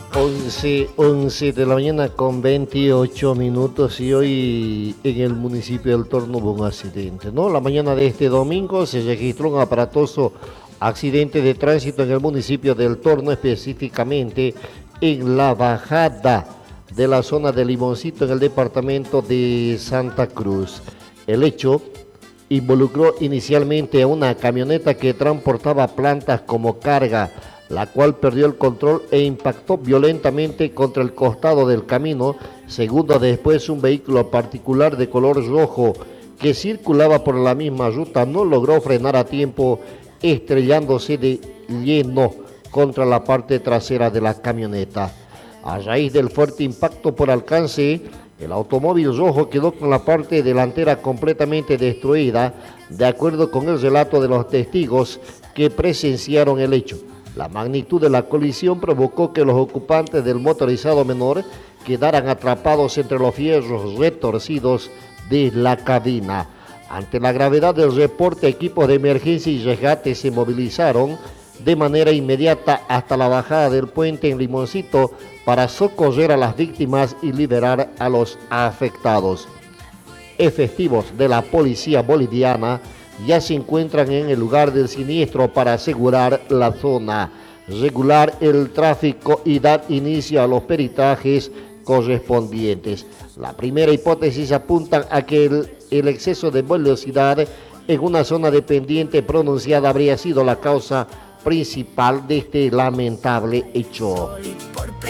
11 de la mañana con 28 minutos y hoy en el municipio del Torno hubo un accidente, ¿no? La mañana de este domingo se registró un aparatoso accidente de tránsito en el municipio del Torno, específicamente en la bajada de la zona de Limoncito en el departamento de Santa Cruz. El hecho involucró inicialmente a una camioneta que transportaba plantas como carga, la cual perdió el control e impactó violentamente contra el costado del camino. Segundos después, un vehículo particular de color rojo que circulaba por la misma ruta no logró frenar a tiempo, estrellándose de lleno contra la parte trasera de la camioneta. A raíz del fuerte impacto por alcance, el automóvil rojo quedó con la parte delantera completamente destruida, de acuerdo con el relato de los testigos que presenciaron el hecho. La magnitud de la colisión provocó que los ocupantes del motorizado menor quedaran atrapados entre los fierros retorcidos de la cabina. Ante la gravedad del reporte, equipos de emergencia y rescate se movilizaron de manera inmediata hasta la bajada del puente en Limoncito para socorrer a las víctimas y liberar a los afectados. Efectivos de la policía boliviana ya se encuentran en el lugar del siniestro para asegurar la zona, regular el tráfico y dar inicio a los peritajes correspondientes. La primera hipótesis apunta a que el exceso de velocidad en una zona de pendiente pronunciada habría sido la causa principal de este lamentable hecho.